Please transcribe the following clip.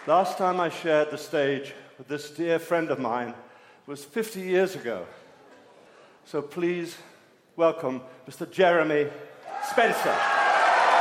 Last time I shared the stage with this dear friend of mine was 50 years ago. So please welcome Mr. Jeremy Spencer.